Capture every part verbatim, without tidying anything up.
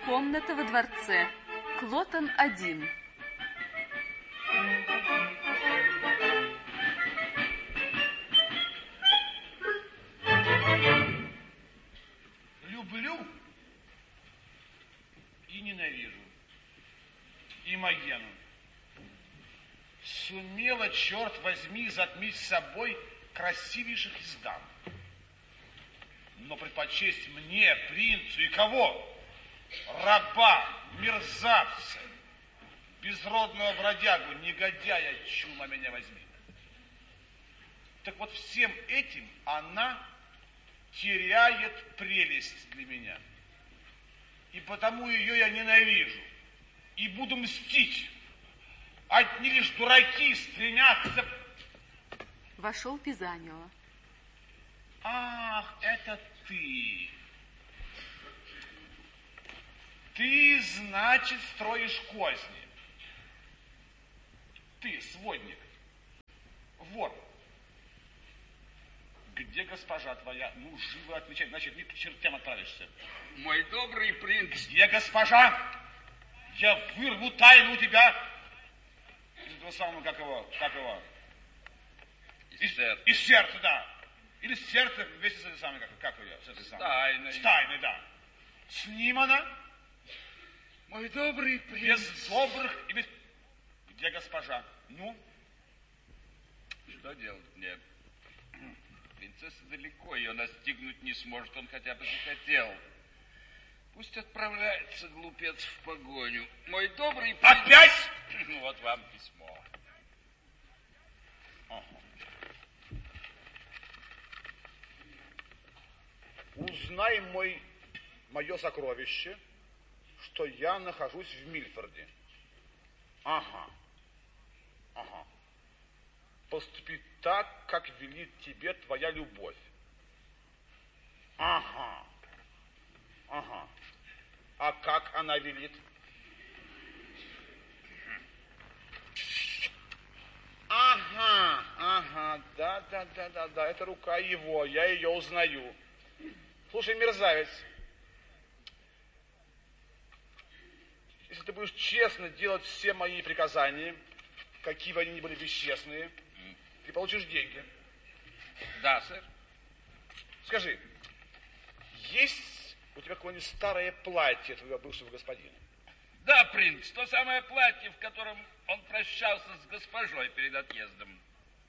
Комната во дворце. Клотон один. Люблю и ненавижу Имогену. Сумела, черт возьми, затмить собой красивейших из дам. Но предпочесть мне, принцу, и кого? Раба, мерзавца, безродного бродягу, негодяя, чума меня возьми. Так вот всем этим она теряет прелесть для меня. И потому ее я ненавижу. И буду мстить. Одни лишь дураки стремятся... Вошел Пизанио. Ах, это ты. Ты, значит, строишь козни. Ты, сводник, вор. Где госпожа твоя? Ну, живо отвечай, значит, ты к чертям отправишься. Мой добрый принц. Где госпожа? Я вырву тайну у тебя. Из этого самого, как его, как его? Из, из сердца. Из сердца, да. Или с сердца вместе с этой самой, как, как ее? С этой с самой. тайной. С тайной, да. С ним она? Мой добрый принц. Без добрых и без... Где госпожа? Ну? Что делать мне? Принцесса далеко, ее настигнуть не сможет, он хотя бы захотел. Пусть отправляется глупец в погоню. Мой добрый принц... Опять? Ну, вот вам письмо. Ага. Узнай, мой, мое сокровище, что я нахожусь в Мильфорде. Ага. Ага. Поступи так, как велит тебе твоя любовь. Ага. Ага. А как она велит? Ага, ага, да, да, да, да, да, это рука его, я ее узнаю. Слушай, мерзавец, если ты будешь честно делать все мои приказания, какие бы они ни были бесчестные, ты получишь деньги. Да, сэр. Скажи, есть у тебя какое-нибудь старое платье твоего бывшего господина? Да, принц, то самое платье, в котором он прощался с госпожой перед отъездом.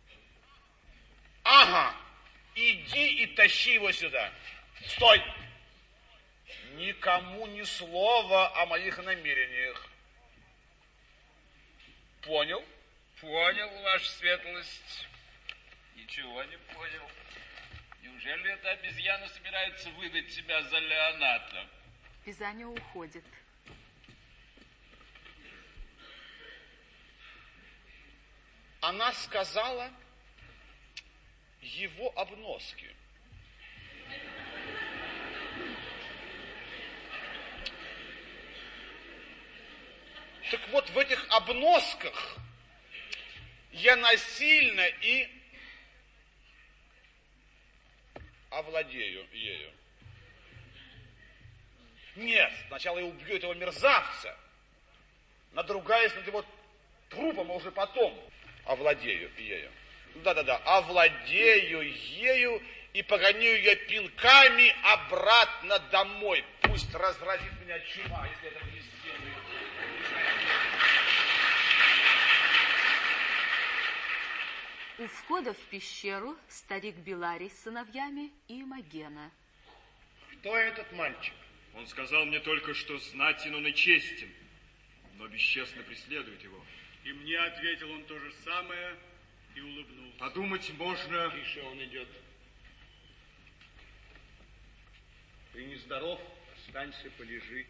Ага, иди и тащи его сюда. Стой! Никому ни слова о моих намерениях. Понял? Понял, ваша светлость. Ничего не понял. Неужели эта обезьяна собирается выдать себя за Леоната? Пизанио уходит. Она сказала его обноски. Так вот, в этих обносках я насильно и овладею ею. Нет, сначала я убью этого мерзавца, надругаясь над его трупом, а уже потом овладею ею. Да-да-да, овладею ею и погоню ее пинками обратно домой. Пусть разразит меня чума, если этого не сделаю. У входа в пещеру старик Беларий с сыновьями и Имогена. Кто этот мальчик? Он сказал мне только, что знатен он и честен, но бесчестно преследует его. И мне ответил он то же самое и улыбнулся. Подумать можно... Тише, он идет. Ты нездоров, останься, полежи.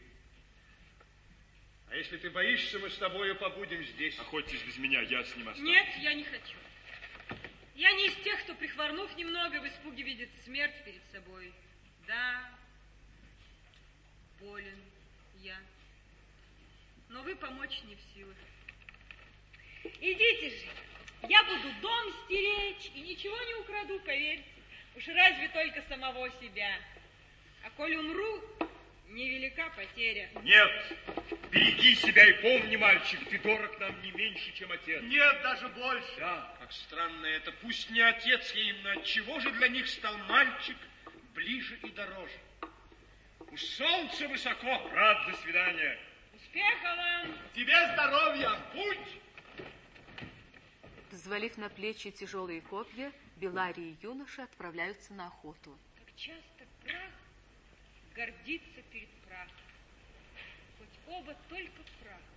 А если ты боишься, мы с тобою побудем здесь. Охотьтесь без меня, я с ним останусь. Нет, я не хочу. Я не из тех, кто, прихворнув немного, в испуге видит смерть перед собой. Да, болен я. Но вы помочь не в силах. Идите же. Я буду дом стеречь и ничего не украду, поверьте. Уж разве только самого себя. А коль умру, Невелика потеря. Нет, береги себя и помни, мальчик, ты дорог нам не меньше, чем отец. Нет, даже больше. Да. Как странно это. Пусть не отец я именно, отчего же для них стал мальчик ближе и дороже. У солнца высоко. Рад, до свидания. Успеха вам! Тебе здоровья, путь! Взвалив на плечи тяжелые копья, Беларий и юноша отправляются на охоту. Как часто прах гордится перед прахом. Хоть оба только прах.